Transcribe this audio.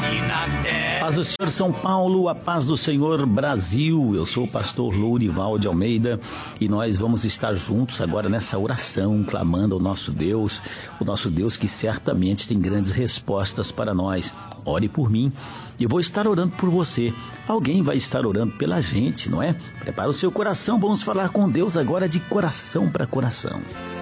Paz do Senhor São Paulo, a paz do Senhor Brasil. Eu sou o pastor Lourival de Almeida e nós vamos estar juntos agora nessa oração, clamando ao nosso Deus, o nosso Deus que certamente tem grandes respostas para nós. Ore por mim e eu vou estar orando por você. Alguém vai estar orando pela gente, não é? Prepara o seu coração, vamos falar com Deus agora de coração para coração.